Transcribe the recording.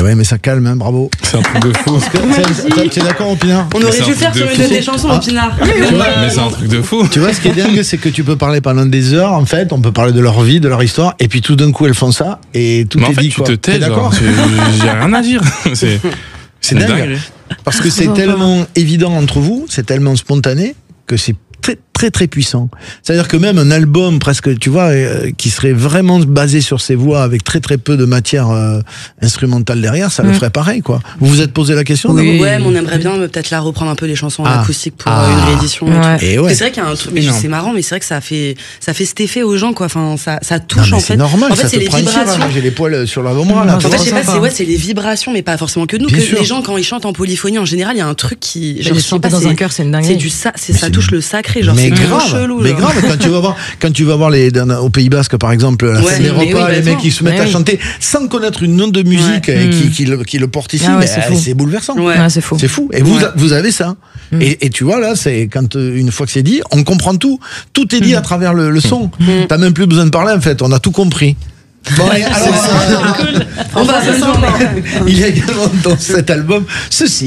vrai, mais ça calme, hein, bravo. C'est un truc de fou. Tu es d'accord, Pinard? On aurait dû le faire sur une des chansons au Pinard. Mais c'est un truc de fou. Tu vois, ce qui est dingue, c'est que tu peux parler pendant des heures, en fait, on peut parler de leur vie, de leur histoire, et puis tout d'un coup, elles font ça, et tout Mais en est fait, dit, tu quoi. te tais, T'es d'accord? j'ai rien à dire. C'est dingue. dingue. Parce que c'est tellement évident entre vous, c'est tellement spontané, que c'est très très très puissant. C'est-à-dire que même un album presque, tu vois, qui serait vraiment basé sur ses voix avec très très peu de matière instrumentale derrière, ça le ferait pareil, quoi. Vous vous êtes posé la question? Oui, ouais, mais on aimerait bien peut-être la reprendre un peu les chansons en acoustique pour une réédition. Ouais. Et ouais. C'est vrai qu'il y a un truc, mais c'est marrant, mais c'est vrai que ça fait cet effet aux gens, quoi. Enfin, ça touche en fait. C'est normal, en fait, ça c'est te les prend une fièvre, vibrations. hein. J'ai les poils sur l'avant-bras là. En fait, je sais pas, c'est les vibrations, mais pas forcément que nous. Bien Que sûr. les gens, quand ils chantent en polyphonie, en général, il y a un truc qui. Genre, chanter dans un chœur, c'est une dinguerie. C'est du ça touche le sacré, genre. Mais C'est trop grave, chelou. mais genre. grave, quand tu vas voir au Pays Basque par exemple, la fête des mais repas, oui, les mecs qui se mettent Mais à oui. chanter sans connaître une note de musique qui le porte ici, Ah ouais, mais c'est fou. c'est bouleversant. Ouais. Ouais, c'est fou. C'est fou. Et vous avez ça. Et tu vois là, c'est quand une fois que c'est dit, on comprend tout. Tout est dit à travers le son. T'as même plus besoin de parler en fait. On a tout compris. Bon, et alors, On va se il y a également dans cet album ceci.